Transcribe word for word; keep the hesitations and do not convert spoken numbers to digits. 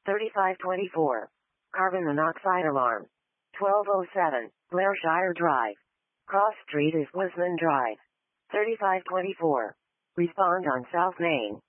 thirty-five twenty-four. Carbon monoxide alarm. twelve oh seven. Blairshire Drive. Cross Street is Wisman Drive. thirty-five twenty-four. Respond on South Main.